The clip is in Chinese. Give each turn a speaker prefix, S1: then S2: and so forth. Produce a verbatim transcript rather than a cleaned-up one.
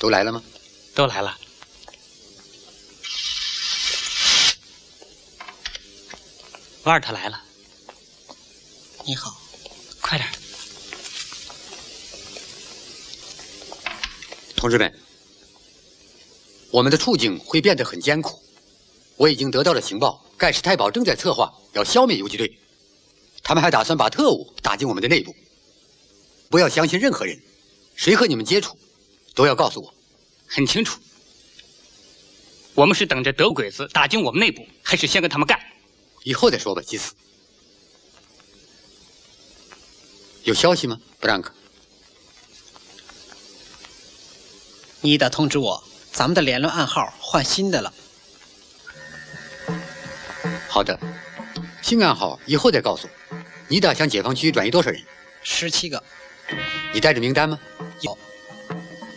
S1: 都来了吗？
S2: 都来了。瓦尔特来了。
S3: 你好。
S2: 快点。
S1: 同志们，我们的处境会变得很艰苦。我已经得到了情报，盖世太保正在策划要消灭游击队，他们还打算把特务打进我们的内部。不要相信任何人，谁和你们接触，都要告诉我。
S2: 很清楚。我们是等着德鬼子打进我们内部，还是先跟他们干？
S1: 以后再说吧，基斯。有消息吗，布朗克？
S3: 你得通知我，咱们的联络暗号换新的了。
S1: 好的，新暗号以后再告诉我。你打向解放区转移多少人？
S3: 十七个。
S1: 你带着名单吗？
S3: 有。